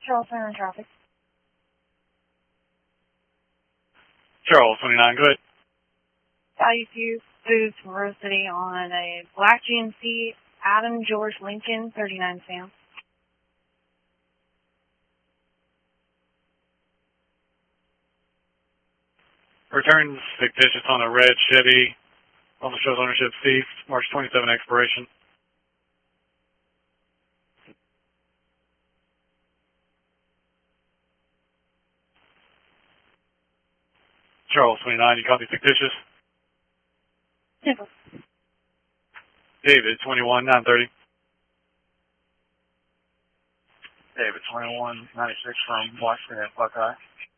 Charles Center traffic. Charles 29, go ahead. Value 2 Foods from Rose City on a black GMC Adam George Lincoln 39 Sam. Returns fictitious on a red Chevy. Also shows ownership thief, March 27 expiration. Charles 29, you copy fictitious? Simple. David 21, 930. David 21, 96 from Washington, Buckeye.